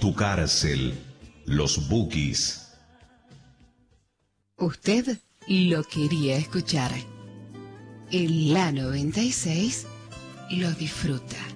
Tu Cárcel, Los Bukis. Usted lo quería escuchar. En la 96 lo disfruta.